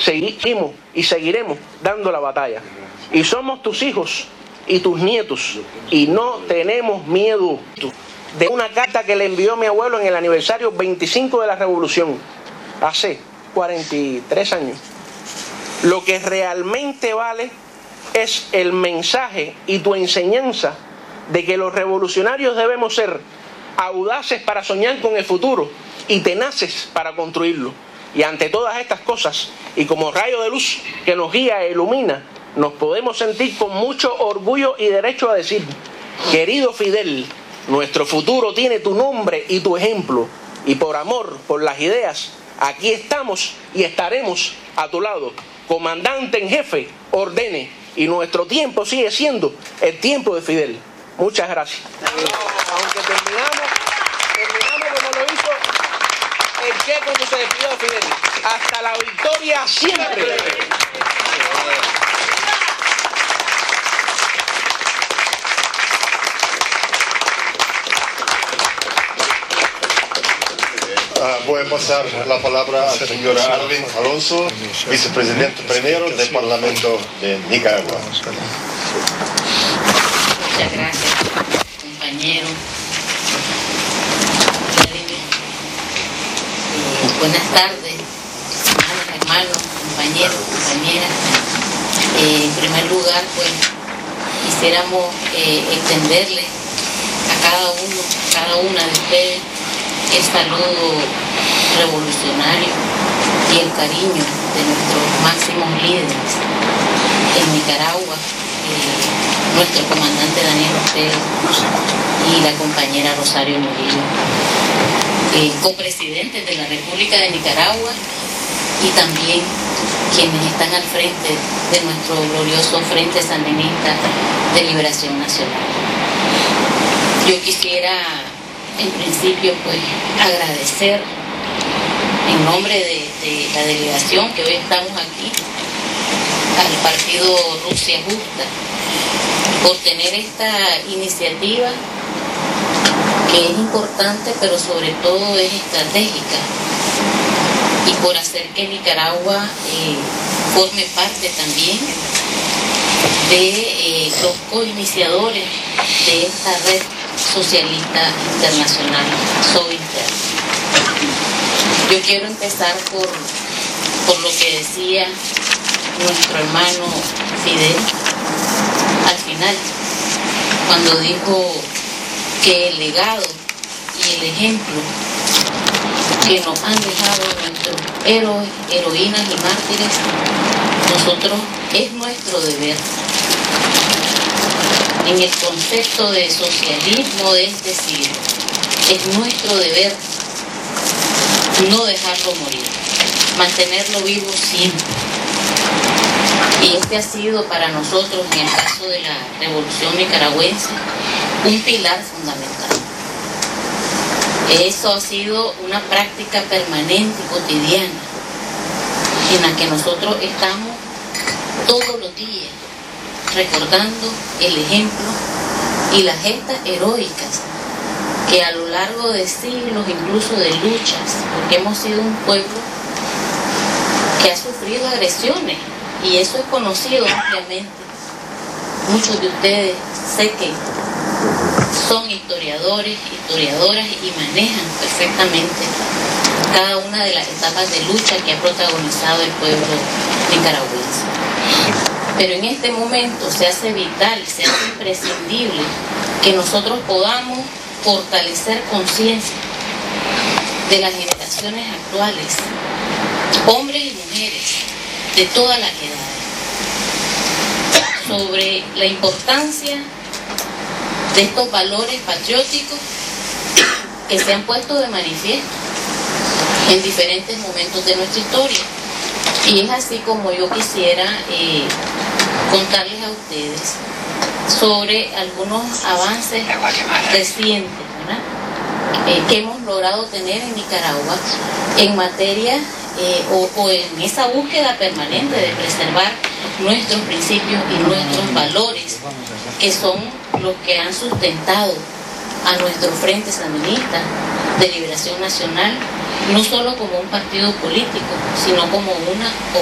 seguimos y seguiremos dando la batalla. Y somos tus hijos y tus nietos, y no tenemos miedo. De una carta que le envió mi abuelo en el aniversario 25 de la Revolución, hace 43 años. Lo que realmente vale es el mensaje y tu enseñanza de que los revolucionarios debemos ser audaces para soñar con el futuro y tenaces para construirlo. Y ante todas estas cosas, y como rayo de luz que nos guía e ilumina, nos podemos sentir con mucho orgullo y derecho a decir: querido Fidel, nuestro futuro tiene tu nombre y tu ejemplo, y por amor, por las ideas, aquí estamos y estaremos a tu lado. Comandante en jefe, ordene, y nuestro tiempo sigue siendo el tiempo de Fidel. Muchas gracias. Aunque terminamos como lo hizo el Che cuando se despidió de Fidel. Hasta la victoria siempre. Voy a pasar la palabra al señor Arvin Alonso, vicepresidente primero del Parlamento de Nicaragua. Muchas gracias, compañero. Buenas tardes, hermanos, compañeros, compañeras. En primer lugar, pues, quisiéramos extenderle a cada una de ustedes el saludo revolucionario y el cariño de nuestros máximos líderes en Nicaragua, nuestro comandante Daniel Ortega y la compañera Rosario Murillo, copresidentes de la República de Nicaragua, y también quienes están al frente de nuestro glorioso Frente Sandinista de Liberación Nacional. Yo quisiera, en principio, pues, agradecer en nombre de la delegación que hoy estamos aquí al partido Rusia Justa por tener esta iniciativa que es importante, pero sobre todo es estratégica, y por hacer que Nicaragua forme parte también de los coiniciadores de esta red socialista internacional, SOINTER. Yo quiero empezar por lo que decía nuestro hermano Fidel al final, cuando dijo que el legado y el ejemplo que nos han dejado nuestros héroes, heroínas y mártires, nosotros es nuestro deber. En el concepto de socialismo de este siglo, es nuestro deber no dejarlo morir, mantenerlo vivo siempre. Y este ha sido para nosotros, en el caso de la Revolución Nicaragüense, un pilar fundamental. Eso ha sido una práctica permanente y cotidiana en la que nosotros estamos todos los días recordando el ejemplo y las gestas heroicas que a lo largo de siglos, incluso de luchas, porque hemos sido un pueblo que ha sufrido agresiones, y eso es conocido ampliamente. Muchos de ustedes sé que son historiadores, historiadoras, y manejan perfectamente cada una de las etapas de lucha que ha protagonizado el pueblo nicaragüense. Pero en este momento se hace vital, se hace imprescindible que nosotros podamos fortalecer conciencia de las generaciones actuales, hombres y mujeres de todas las edades, sobre la importancia de estos valores patrióticos que se han puesto de manifiesto en diferentes momentos de nuestra historia. Y es así como yo quisiera contarles a ustedes sobre algunos avances recientes, ¿verdad?, que hemos logrado tener en Nicaragua en materia o en esa búsqueda permanente de preservar nuestros principios y nuestros valores, que son los que han sustentado a nuestro Frente Sandinista de Liberación Nacional, no solo como un partido político, sino como una